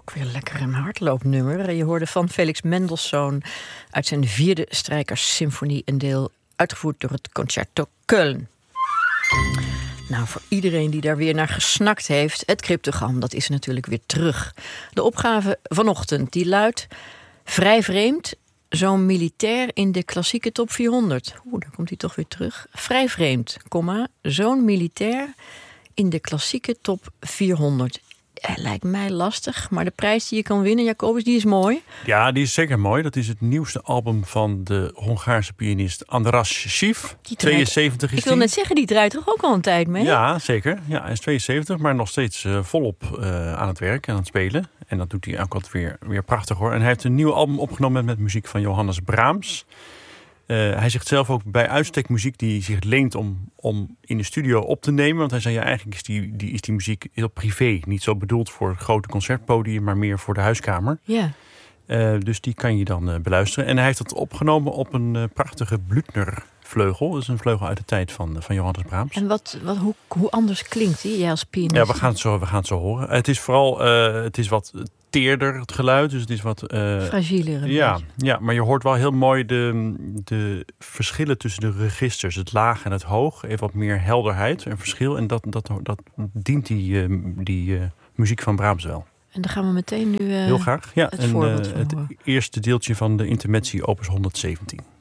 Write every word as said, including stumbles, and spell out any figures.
Ook weer lekker een hardloopnummer. Je hoorde van Felix Mendelssohn uit zijn vierde strijkerssymfonie, een deel uitgevoerd door het Concerto Köln. Nou, voor iedereen die daar weer naar gesnakt heeft, het cryptogram, dat is natuurlijk weer terug. De opgave vanochtend, die luidt: vrij vreemd, zo'n militair in de klassieke top vierhonderd. Oeh, daar komt hij toch weer terug. Vrij vreemd, komma, zo'n militair in de klassieke top vierhonderd. Ja, lijkt mij lastig, maar de prijs die je kan winnen, Jacobus, die is mooi. Ja, die is zeker mooi. Dat is het nieuwste album van de Hongaarse pianist Andras Schiff. tweeënzeventig is Ik wil die. net zeggen, die draait toch ook al een tijd mee? Ja, zeker. Ja, hij is tweeënzeventig, maar nog steeds uh, volop uh, aan het werk en aan het spelen. En dat doet hij ook altijd weer, weer prachtig hoor. En hij heeft een nieuw album opgenomen met, met muziek van Johannes Brahms. Uh, hij zegt zelf ook bij uitstek muziek die zich leent om, om in de studio op te nemen. Want hij zei, ja, eigenlijk is die, die, is die muziek heel privé. Niet zo bedoeld voor het grote concertpodium, maar meer voor de huiskamer. Ja. Uh, dus die kan je dan uh, beluisteren. En hij heeft het opgenomen op een uh, prachtige Blüthner vleugel. Dat is een vleugel uit de tijd van, uh, van Johannes Brahms. En wat, wat, hoe, hoe anders klinkt die, jij als pianist? Ja, we gaan het zo, we gaan het zo horen. Het is vooral uh, het is wat teerder, het geluid. Dus het is wat Uh, fragieler. Ja, ja, maar je hoort wel heel mooi de, de verschillen tussen de registers. Het laag en het hoog. Even wat meer helderheid en verschil. En dat, dat, dat dient die, uh, die uh, muziek van Brahms wel. En dan gaan we meteen nu uh, heel graag. Ja, het en, voorbeeld uh, van het horen. eerste deeltje van de intermezzi opus honderdzeventien.